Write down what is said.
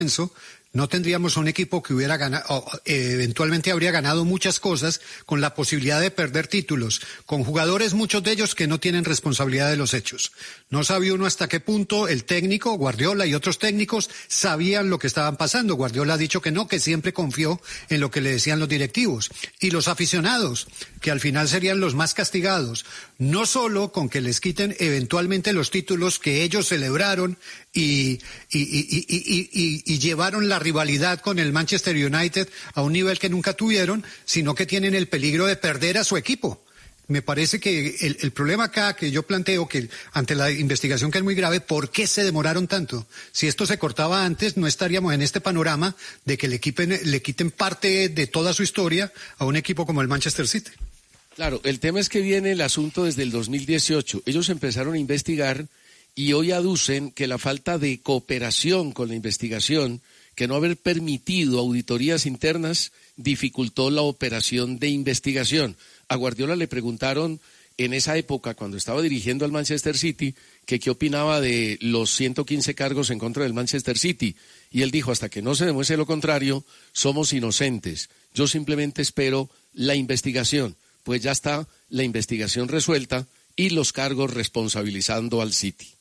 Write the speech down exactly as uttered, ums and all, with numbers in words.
no tendríamos un equipo que hubiera ganado, eh, eventualmente habría ganado muchas cosas con la posibilidad de perder títulos, con jugadores, muchos de ellos que no tienen responsabilidad de los hechos. No sabía uno hasta qué punto el técnico, Guardiola y otros técnicos sabían lo que estaban pasando. Guardiola ha dicho que no, que siempre confió en lo que le decían los directivos. Y los aficionados, que al final serían los más castigados, no solo con que les quiten eventualmente los títulos que ellos celebraron y, y, y, y, y, y, y llevaron la rivalidad con el Manchester United a un nivel que nunca tuvieron, sino que tienen el peligro de perder a su equipo. Me parece que el, el problema acá que yo planteo, que ante la investigación que es muy grave, ¿por qué se demoraron tanto? Si esto se cortaba antes, no estaríamos en este panorama de que le quiten, le quiten parte de toda su historia a un equipo como el Manchester City. Claro, el tema es que viene el asunto desde el dos mil dieciocho. Ellos empezaron a investigar y hoy aducen que la falta de cooperación con la investigación, que no haber permitido auditorías internas, dificultó la operación de investigación. A Guardiola le preguntaron en esa época, cuando estaba dirigiendo al Manchester City, que qué opinaba de los ciento quince cargos en contra del Manchester City. Y él dijo, hasta que no se demuestre lo contrario, somos inocentes. Yo simplemente espero la investigación. Pues ya está la investigación resuelta y los cargos responsabilizando al City.